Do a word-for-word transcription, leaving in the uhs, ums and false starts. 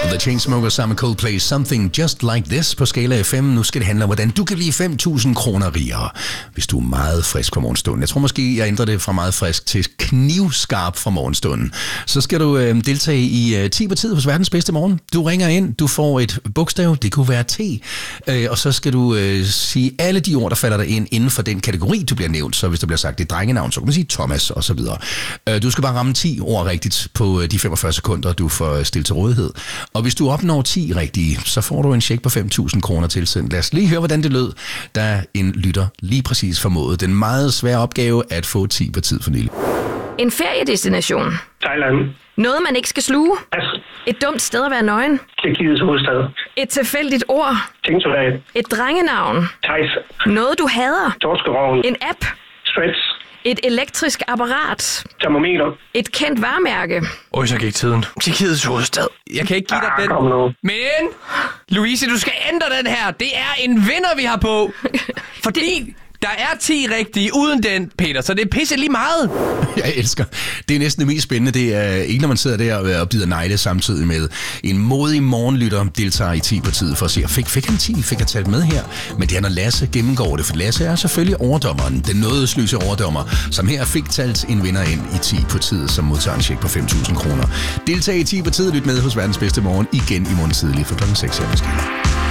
The Chainsmokers sammen med Coldplay, Something Just Like This på Skala F M. Nu skal det handle om, hvordan du kan blive fem tusind kroner rigere, hvis du er meget frisk fra morgenstunden. Jeg tror måske, jeg ændrer det fra meget frisk til knivskarp fra morgenstunden. Så skal du øh, deltage i øh, ti på tid hos verdens bedste morgen. Du ringer ind, du får et bogstav, det kunne være T, øh, og så skal du øh, sige alle de ord, der falder dig ind inden for den kategori, du bliver nævnt. Så hvis der bliver sagt et drengenavn, så kan man sige Thomas og så videre. Øh, du skal bare ramme ti ord rigtigt på de femogfyrre sekunder, du får stillet til rådighed. Og hvis du opnår ti rigtige, så får du en check på fem tusind kroner tilsendt. Lad os lige høre, hvordan det lød, da en lytter lige præcis formåede den meget svære opgave at få ti på tid for nylig. En feriedestination. Thailand. Noget, man ikke skal sluge. Pas. Et dumt sted at være nøgen. Tjekkiets hovedstad. Et tilfældigt ord. Tingsoldat. Et drengenavn. Thijs. Noget, du hader. Torskeroven. En app. Stretch. Et elektrisk apparat. Termometer. Et kendt varemærke. Øj, så gik tiden. Tjekkiets hovedstad. Jeg kan ikke give dig Ah, den. kom nu. Men, Louise, du skal ændre den her. Det er en vinder, vi har på. Fordi der er ti rigtige uden den, Peter, så det er pisse lige meget. Jeg elsker. Det er næsten det mest spændende. Det er ikke, når man sidder der og bider negle samtidig med en modig morgenlytter deltager i ti på tid for at se, fik, fik han ti? Fik jeg talt med her? Men det er, når Lasse gennemgår det, for Lasse er selvfølgelig overdommeren, den nådesløse overdommer, som her fik talt en vinder ind i ti på tid, som modtager en check på fem tusind kroner. Deltag i ti på tid, lyt med hos verdens bedste morgen igen i morgen tidlig for klokken seks her på Skala.